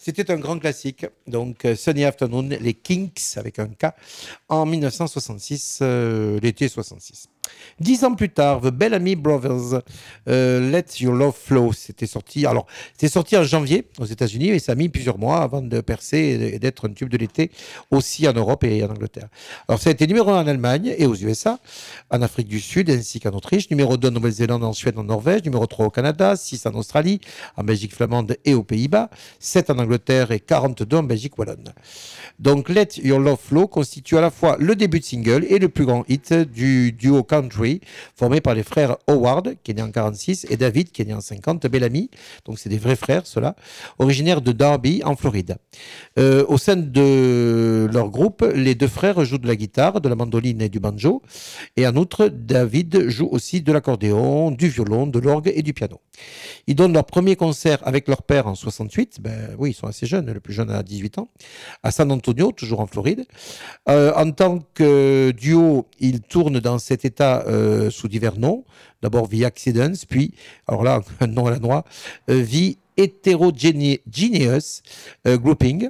C'était un grand classique. Donc, Sunny Afternoon, les Kinks avec un K, en 1966, l'été 66. 10 ans plus tard, The Bellamy Brothers, Let Your Love Flow, c'était sorti en janvier aux États-Unis et ça a mis plusieurs mois avant de percer et d'être un tube de l'été aussi en Europe et en Angleterre. Alors, ça a été numéro 1 en Allemagne et aux USA, en Afrique du Sud ainsi qu'en Autriche, numéro 2 en Nouvelle-Zélande, en Suède, en Norvège, numéro 3 au Canada, 6 en Australie, en Belgique flamande et aux Pays-Bas, 7 en Angleterre et 42 en Belgique wallonne. Donc Let Your Love Flow constitue à la fois le début de single et le plus grand hit du duo country formé par les frères Howard, qui est né en 46, et David, qui est né en 50, Bellamy, donc c'est des vrais frères ceux-là, originaires de Darby en Floride. Au sein de leur groupe, les deux frères jouent de la guitare, de la mandoline et du banjo, et en outre, David joue aussi de l'accordéon, du violon, de l'orgue et du piano. Ils donnent leur premier concert avec leur père en 68, oui, ils sont assez jeunes, le plus jeune a 18 ans, à San Antonio, toujours en Floride. En tant que duo, ils tournent dans cet état sous divers noms, d'abord The Accidents, puis, alors là, un nom à la noix, The Heterogeneous Grouping,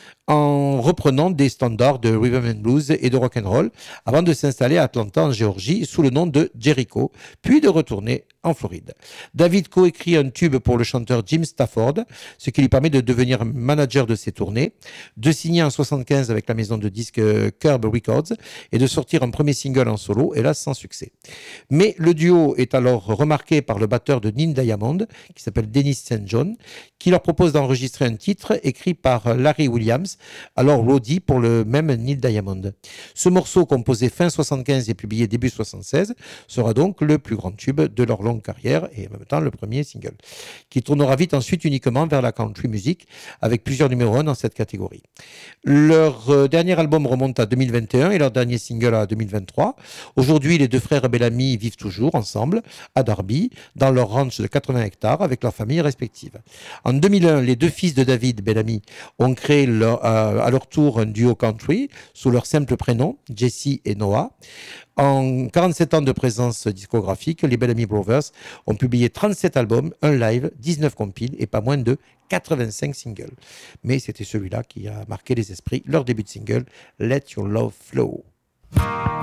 en reprenant des standards de rhythm and blues et de rock and roll, avant de s'installer à Atlanta en Géorgie sous le nom de Jericho, puis de retourner en Floride. David coécrit un tube pour le chanteur Jim Stafford, ce qui lui permet de devenir manager de ses tournées, de signer en 75 avec la maison de disques Curb Records et de sortir un premier single en solo, hélas sans succès. Mais le duo est alors remarqué par le batteur de Neil Diamond, qui s'appelle Dennis St. John, qui leur propose d'enregistrer un titre écrit par Larry Williams, alors Roddy pour le même Neil Diamond. Ce morceau, composé fin 75 et publié début 76, sera donc le plus grand tube de leur longue carrière et en même temps le premier single, qui tournera vite ensuite uniquement vers la country music, avec plusieurs numéros 1 dans cette catégorie. Leur dernier album remonte à 2021 et leur dernier single à 2023. Aujourd'hui, les deux frères Bellamy vivent toujours ensemble à Darby, dans leur ranch de 80 hectares avec leurs familles respectives. En 2001, les deux fils de David Bellamy ont créé à leur tour un duo country sous leur simple prénom, Jesse et Noah. En 47 ans de présence discographique, les Bellamy Brothers ont publié 37 albums, un live, 19 compiles et pas moins de 85 singles. Mais c'était celui-là qui a marqué les esprits, leur début de single, Let Your Love Flow.